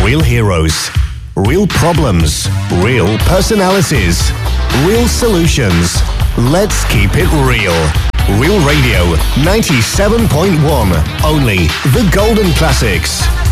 Real heroes, real problems, real personalities, real solutions. Let's keep it real. Real Radio 97.1. Only the golden classics.